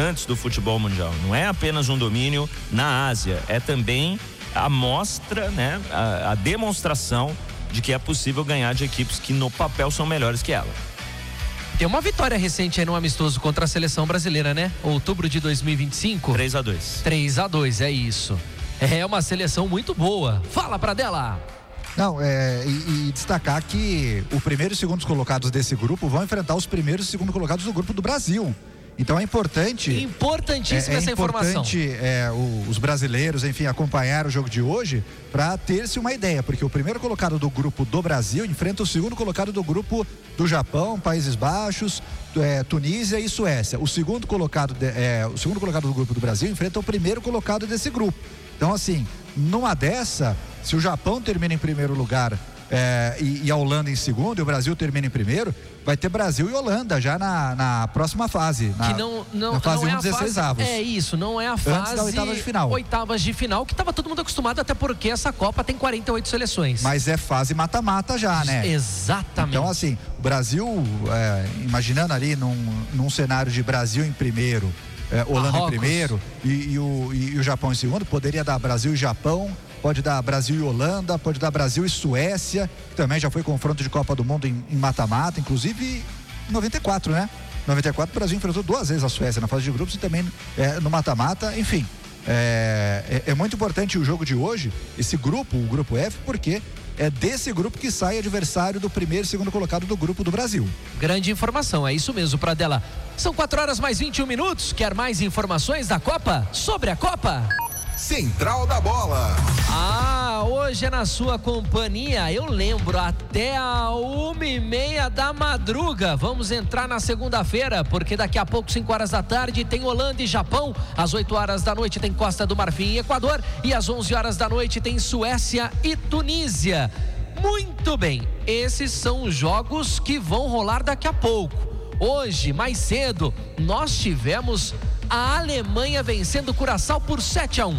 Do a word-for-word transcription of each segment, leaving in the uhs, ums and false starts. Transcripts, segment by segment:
importantes do futebol mundial. Não é apenas um domínio na Ásia, é também a mostra, né, a, a demonstração de que é possível ganhar de equipes que no papel são melhores que ela. Tem uma vitória recente aí no amistoso contra a seleção brasileira, né? Outubro de dois mil e vinte e cinco. três a dois. três a dois, é isso. É uma seleção muito boa. Fala pra dela. Não, é, e, e destacar que o primeiro e segundo colocados desse grupo vão enfrentar os primeiros e segundo colocados do grupo do Brasil. Então é importante. Importantíssima é, é essa importante, informação. É, o, os brasileiros, enfim, acompanhar o jogo de hoje para ter-se uma ideia, porque o primeiro colocado do grupo do Brasil enfrenta o segundo colocado do grupo do Japão, Países Baixos, é, Tunísia e Suécia. O segundo colocado, de, é, o segundo colocado do grupo do Brasil enfrenta o primeiro colocado desse grupo. Então, assim, numa dessa, se o Japão termina em primeiro lugar É, e, e a Holanda em segundo e o Brasil termina em primeiro, vai ter Brasil e Holanda já na, na próxima fase, na, que não, não, na fase não é um, dezesseis avos. É isso, não é a fase antes da oitavas de final. Oitavas de final, que estava todo mundo acostumado, até porque essa Copa tem quarenta e oito seleções. Mas é fase mata-mata já, né? Exatamente. Então, assim, o Brasil, é, imaginando ali num, num cenário de Brasil em primeiro, é, Holanda Marrocos. em primeiro e, e, o, e, e o Japão em segundo, poderia dar Brasil e Japão. Pode dar Brasil e Holanda, pode dar Brasil e Suécia, que também já foi confronto de Copa do Mundo em mata-mata, inclusive em noventa e quatro, né? Em noventa e quatro o Brasil enfrentou duas vezes a Suécia na fase de grupos e também é, no mata-mata, enfim. É, é, é muito importante o jogo de hoje, esse grupo, o grupo F, porque é desse grupo que sai adversário do primeiro e segundo colocado do grupo do Brasil. Grande informação, é isso mesmo, Pradella. São quatro horas mais vinte e um minutos. Quer mais informações da Copa? Sobre a Copa? Central da Bola. Ah, hoje é na sua companhia, eu lembro, até a uma e meia da madruga. Vamos entrar na segunda-feira, porque daqui a pouco, cinco horas da tarde, tem Holanda e Japão. Às oito horas da noite tem Costa do Marfim e Equador. E às onze horas da noite tem Suécia e Tunísia. Muito bem, esses são os jogos que vão rolar daqui a pouco. Hoje, mais cedo, nós tivemos a Alemanha vencendo o Curaçao por sete a um.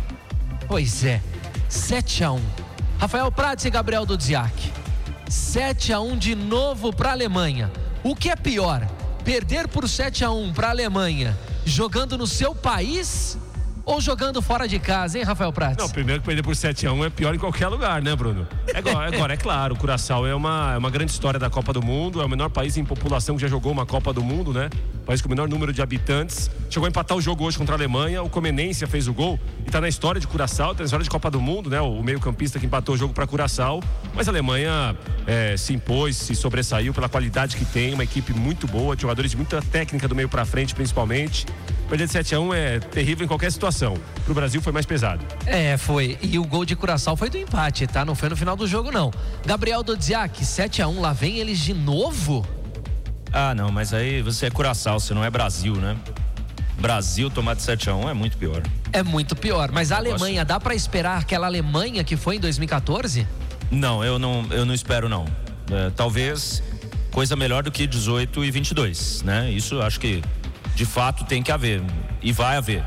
Pois é, sete a um. Rafael Prats e Gabriel Dudziak. sete a um de novo para a Alemanha. O que é pior? Perder por sete a um para a Alemanha jogando no seu país ou jogando fora de casa, hein, Rafael Prats? Não, primeiro que perder por sete a um é pior em qualquer lugar, né, Bruno? Agora, agora é claro, o Curaçao é uma, é uma grande história da Copa do Mundo, é o menor país em população que já jogou uma Copa do Mundo, né? País com o menor número de habitantes. Chegou a empatar o jogo hoje contra a Alemanha, o Comenência fez o gol e tá na história de Curaçao, tá na história de Copa do Mundo, né? O meio-campista que empatou o jogo para Curaçao, mas a Alemanha é, se impôs, se sobressaiu pela qualidade que tem, uma equipe muito boa, de jogadores de muita técnica do meio para frente, principalmente. Perder de sete a um é terrível em qualquer situação. Pro Brasil foi mais pesado. É, foi. E o gol de Curaçao foi do empate, tá? Não foi no final do jogo, não. Gabriel Dudziak, sete a um, lá vem eles de novo? Ah, não, mas aí você é Curaçao, você não é Brasil, né? Brasil tomar de sete a um é muito pior. É muito pior, mas a Alemanha, dá pra esperar aquela Alemanha que foi em dois mil e quatorze? Não, eu não, eu não espero, não. É, talvez coisa melhor do que dezoito e vinte e dois, né? Isso acho que de fato tem que haver e vai haver,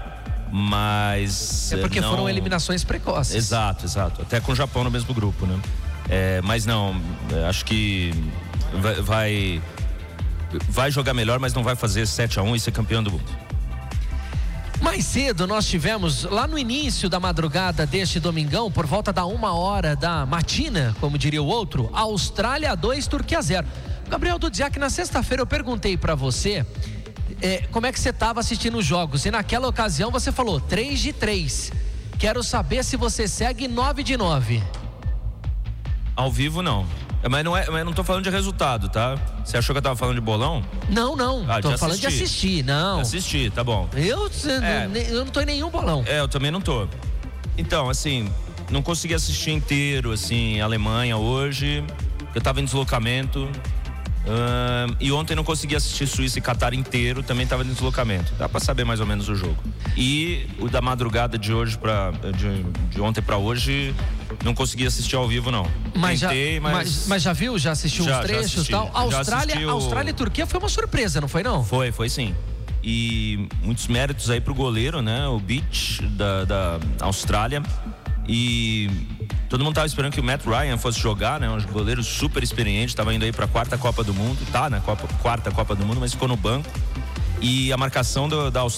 mas é porque não... foram eliminações precoces. Exato, exato, até com o Japão no mesmo grupo, né? É, mas não, acho que vai, vai vai jogar melhor, mas não vai fazer sete a um e ser campeão do mundo. Mais cedo nós tivemos, lá no início da madrugada deste domingão, por volta da uma hora da matina, como diria o outro, Austrália dois, Turquia zero. Gabriel Dudziak, na sexta-feira eu perguntei pra você É, como é que você estava assistindo os jogos? E naquela ocasião você falou três de três. Quero saber se você segue nove de nove. Ao vivo não. Mas não, é, mas não tô falando de resultado, tá? Você achou que eu tava falando de bolão? Não, não. Ah, tô de falando de assistir, não. De assistir, tá bom. Eu, É. não, eu não tô em nenhum bolão. É, eu também não tô. Então, assim, não consegui assistir inteiro, assim, Alemanha hoje. Eu tava em deslocamento. Uh, e ontem não consegui assistir Suíça e Catar inteiro, também estava em deslocamento. Dá para saber mais ou menos o jogo. E o da madrugada de hoje para de, de ontem para hoje não consegui assistir ao vivo, não. Mas, Tentei, já, mas... mas mas já viu? Já assistiu já, uns trechos e tal? Já Austrália, o... Austrália e Turquia foi uma surpresa, não foi não? Foi, foi sim. E muitos méritos aí pro goleiro, né? O Beach da, da Austrália. E todo mundo tava esperando que o Matt Ryan fosse jogar, né? Um goleiro super experiente, tava indo aí pra quarta Copa do Mundo, tá na Copa, quarta Copa do Mundo, mas ficou no banco. E a marcação do, da,